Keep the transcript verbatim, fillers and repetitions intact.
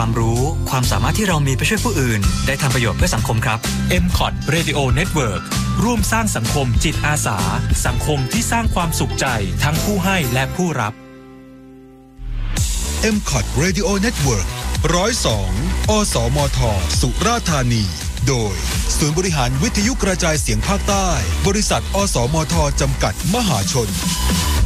ความรู้ความสามารถที่เรามีไปช่วยผู้อื่นได้ทำประโยชน์เพื่อสังคมครับเอ็ม ซี โอ ที Radio Network ร่วมสร้างสังคมจิตอาสาสังคมที่สร้างความสุขใจทั้งผู้ให้และผู้รับเอ็ม ซี โอ ที Radio Network หนึ่งศูนย์สอง อสมท สุราษฎร์ธานีโดยศูนย์บริหารวิทยุกระจายเสียงภาคใต้บริษัทอสมท จำกัดมหาชน